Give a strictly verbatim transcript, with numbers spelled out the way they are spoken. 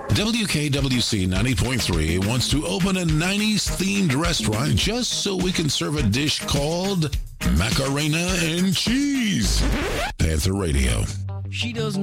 W K W C ninety point three wants to open a nineties-themed restaurant just so we can serve a dish called Macarena and Cheese. Panther Radio. She doesn't